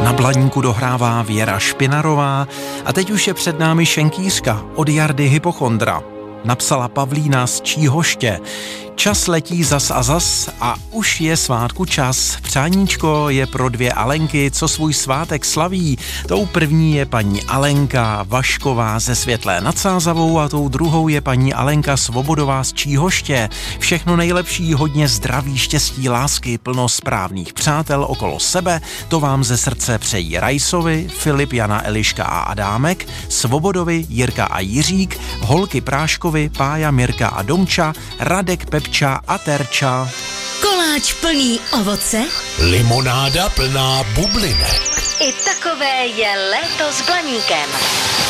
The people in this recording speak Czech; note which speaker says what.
Speaker 1: Na Blaníku dohrává Věra Špinarová a teď už je před námi šenkýřka od Jardy Hypochondra. Napsala Pavlína z Číhoště. Čas letí zas a zas a už je svátku čas. Přáníčko je pro dvě Alenky, co svůj svátek slaví. Tou první je paní Alenka Vašková ze Světlé nad Sázavou a tou druhou je paní Alenka Svobodová z Číhoště. Všechno nejlepší, hodně zdraví, štěstí, lásky, plno správných přátel okolo sebe. To vám ze srdce přejí Rajsovi, Filip, Jana, Eliška a Adámek, Svobodovi, Jirka a Jiřík, holky Práškovi, Pája, Mirka a Domča, Radek, Pepča a Terča.
Speaker 2: Koláč plný ovoce,
Speaker 3: limonáda plná bublinek.
Speaker 2: I takové je léto s Blaníkem.